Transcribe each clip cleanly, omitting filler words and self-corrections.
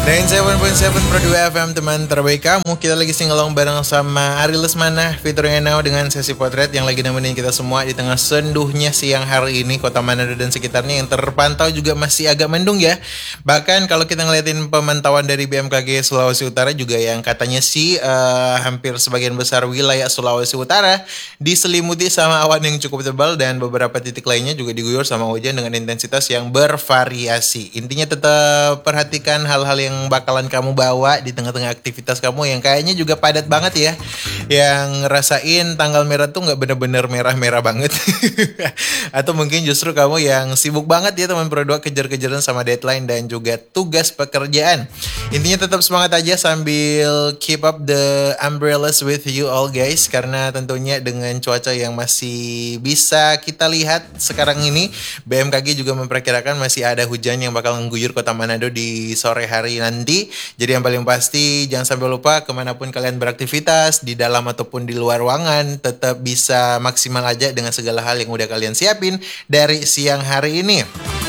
97.7 Pro 2 FM teman terbaik kamu. Kita lagi singalong bareng sama Ari Lesmana featuring Now dengan sesi potret yang lagi nemenin kita semua di tengah senduhnya siang hari ini Kota Manado dan sekitarnya yang terpantau juga masih agak mendung ya. Bahkan kalau kita ngeliatin pemantauan dari BMKG Sulawesi Utara juga yang katanya sih hampir sebagian besar wilayah Sulawesi Utara diselimuti sama awan yang cukup tebal dan beberapa titik lainnya juga diguyur sama hujan dengan intensitas yang bervariasi. Intinya tetap perhatikan hal-hal yang bakalan kamu bawa di tengah-tengah aktivitas kamu yang kayaknya juga padat banget ya. Yang ngerasain tanggal merah tuh nggak bener-bener merah-merah banget. Atau mungkin justru kamu yang sibuk banget ya teman Pro 2 kejar-kejaran sama deadline dan juga tugas pekerjaan. Intinya tetap semangat aja sambil keep up the umbrellas with you all guys. Karena tentunya dengan cuaca yang masih bisa kita lihat sekarang ini, BMKG juga memperkirakan masih ada hujan yang bakal mengguyur Kota Manado di sore hari nanti. Jadi yang paling pasti jangan sampai lupa kemanapun kalian beraktivitas, di dalam ataupun di luar ruangan, tetap bisa maksimal aja dengan segala hal yang udah kalian siapin dari siang hari ini.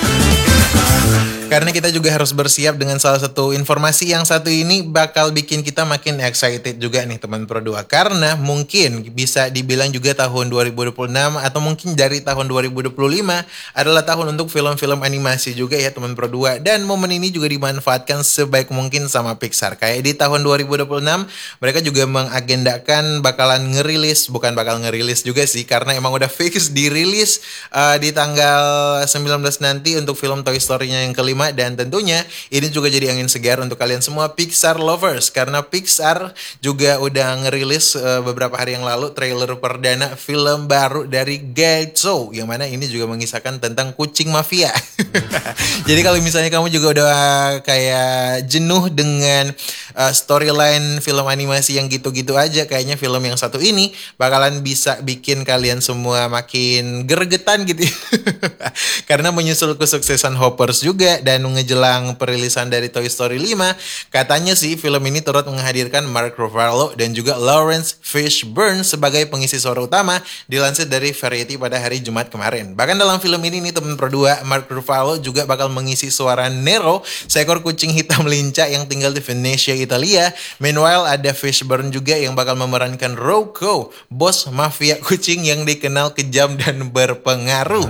Karena kita juga harus bersiap dengan salah satu informasi yang satu ini bakal bikin kita makin excited juga nih teman Pro 2. Karena mungkin bisa dibilang juga tahun 2026 atau mungkin dari tahun 2025 adalah tahun untuk film-film animasi juga ya teman Pro 2. Dan momen ini juga dimanfaatkan sebaik mungkin sama Pixar. Kayak di tahun 2026 mereka juga mengagendakan bakalan bukan bakal ngerilis juga sih. Karena emang udah fix dirilis di tanggal 19 nanti untuk film Toy Story-nya yang kelima. Dan tentunya ini juga jadi angin segar untuk kalian semua Pixar lovers. Karena Pixar juga udah ngerilis beberapa hari yang lalu trailer perdana film baru dari Gatso, yang mana ini juga mengisahkan tentang kucing mafia. Jadi kalau misalnya kamu juga udah kayak jenuh dengan storyline film animasi yang gitu-gitu aja, kayaknya film yang satu ini bakalan bisa bikin kalian semua makin gregetan gitu ya. Karena menyusul kesuksesan Hoppers juga dan menjelang perilisan dari Toy Story 5, katanya sih film ini turut menghadirkan Mark Ruffalo dan juga Lawrence Fishburne sebagai pengisi suara utama, dilansir dari Variety pada hari Jumat kemarin. Bahkan dalam film ini nih teman Pro 2, Mark Ruffalo juga bakal mengisi suara Nero, seekor kucing hitam lincah yang tinggal di Venezia, Italia. Meanwhile ada Fishburne juga yang bakal memerankan Rocco, bos mafia kucing yang dikenal kejam dan berpengaruh.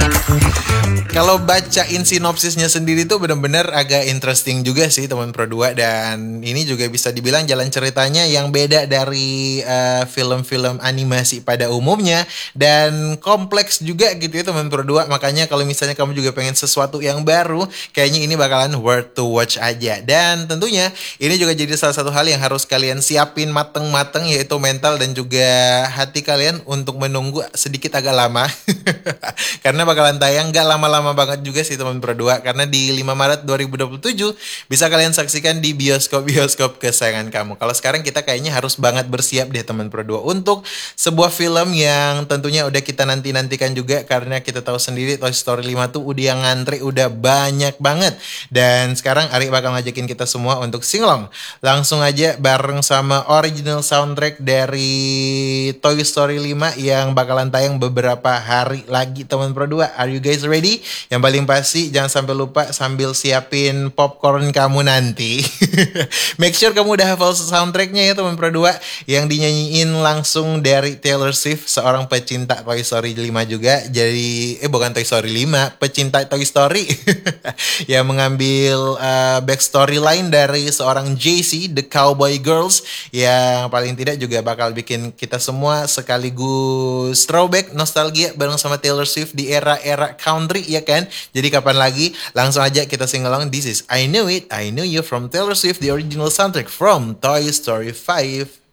Kalau bacain sinopsisnya sendiri tuh benar-benar agak interesting juga sih teman Pro 2. Dan ini juga bisa dibilang jalan ceritanya yang beda dari film-film animasi pada umumnya. Dan kompleks juga gitu ya teman Pro 2. Makanya kalau misalnya kamu juga pengen sesuatu yang baru, kayaknya ini bakalan worth to watch aja. Dan tentunya ini juga jadi salah satu hal yang harus kalian siapin mateng-mateng, yaitu mental dan juga hati kalian untuk menunggu sedikit agak lama. Karena bakalan tayang gak lama-lama banget juga sih teman Pro 2. Karena di 5 Maret 2027 bisa kalian saksikan di bioskop-bioskop kesayangan kamu. Kalau sekarang kita kayaknya harus banget bersiap deh teman Pro 2 untuk sebuah film yang tentunya udah kita nanti-nantikan juga. Karena kita tahu sendiri Toy Story 5 tuh udah ngantri udah banyak banget. Dan sekarang Ari bakal ngajakin kita semua untuk singlong langsung aja bareng sama original soundtrack dari Toy Story 5 yang bakalan tayang beberapa hari lagi teman Pro 2. Are you guys ready? Yang paling pasti jangan sampai lupa sambil siapin popcorn kamu nanti. Make sure kamu udah hafal soundtracknya ya teman Pro 2, yang dinyanyiin langsung dari Taylor Swift, seorang pecinta Toy Story 5 juga. Jadi bukan Toy Story 5, pecinta Toy Story. Yang mengambil backstory line dari seorang JC, The Cowboy Girls, yang paling tidak juga bakal bikin kita semua sekaligus throwback nostalgia bareng sama Taylor Swift di era-era country ya kan. Jadi kapan lagi, langsung aja kita sing along. This is I Knew It, I Knew You from Taylor Swift, the original soundtrack from Toy Story 5.